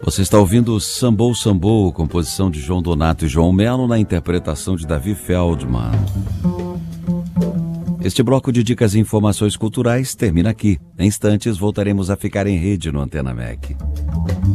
Você está ouvindo Sambou Sambou, composição de João Donato e João Melo, na interpretação de Davi Feldman. Este bloco de dicas e informações culturais termina aqui. Em instantes voltaremos a ficar em rede no Antena MEC.